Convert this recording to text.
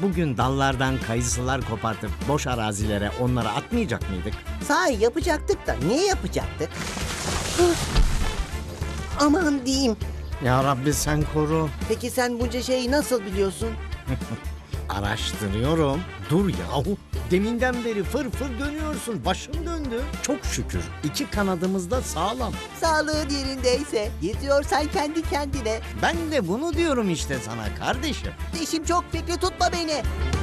bugün dallardan kayısılar kopartıp boş arazilere onları atmayacak mıydık? Sahi yapacaktık da niye yapacaktık? Aman diyeyim. Ya Rabbi sen koru. Peki sen bunca şeyi nasıl biliyorsun? Araştırıyorum. Dur yahu. Deminden beri fır fır dönüyorsun. Başım döndü. Çok şükür. 2 kanadımız da sağlam. Sağlığın yerindeyse yetiyorsan kendi kendine. Ben de bunu diyorum işte sana kardeşim. İşim çok, Fikri, tutma beni.